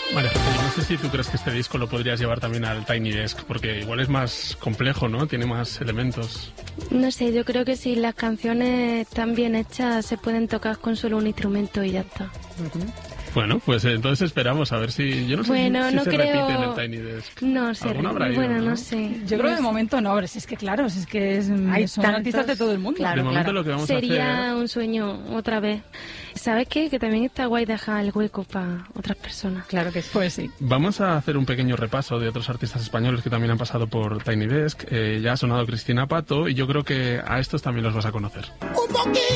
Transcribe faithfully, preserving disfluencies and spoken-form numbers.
Vale, José, yo no sé si tú crees que este disco lo podrías llevar también al Tiny Desk, porque igual es más complejo, ¿no? Tiene más elementos. No sé, yo creo que si las canciones están bien hechas se pueden tocar con solo un instrumento y ya está. Uh-huh. Bueno, pues entonces esperamos a ver si... Yo no sé bueno, si, si no se creo... repite en el Tiny Desk. No sé, Habrá ido, bueno, ¿no? no sé. Yo creo que de momento no, pero si es que claro, si es que es, Hay son tantos, artistas de todo el mundo. Claro, de momento claro. lo que vamos Sería a hacer... un sueño otra vez. ¿Sabes qué? Que también está guay dejar el hueco para otras personas. Claro que sí. Pues sí. Vamos a hacer un pequeño repaso de otros artistas españoles que también han pasado por Tiny Desk. Eh, ya ha sonado Cristina Pato y yo creo que a estos también los vas a conocer. Un poquito.